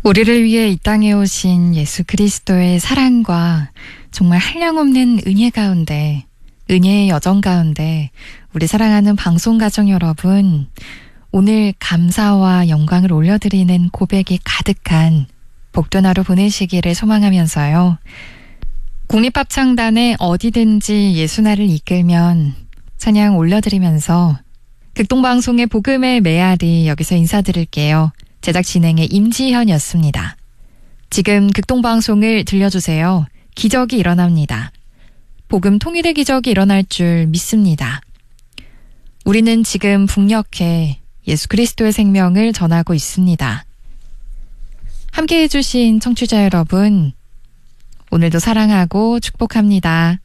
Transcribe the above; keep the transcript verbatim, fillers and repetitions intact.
우리를 위해 이 땅에 오신 예수 그리스도의 사랑과 정말 한량없는 은혜 가운데, 은혜의 여정 가운데 우리 사랑하는 방송가족 여러분, 오늘 감사와 영광을 올려드리는 고백이 가득한 복된 하루 보내시기를 소망하면서요. 국립합창단의 어디든지 예수 나를 이끌면 찬양 올려드리면서 극동방송의 복음의 메아리 여기서 인사드릴게요. 제작 진행의 임지현이었습니다. 지금 극동방송을 들려주세요. 기적이 일어납니다. 복음 통일의 기적이 일어날 줄 믿습니다. 우리는 지금 북녘에 예수 그리스도의 생명을 전하고 있습니다. 함께해 주신 청취자 여러분, 오늘도 사랑하고 축복합니다.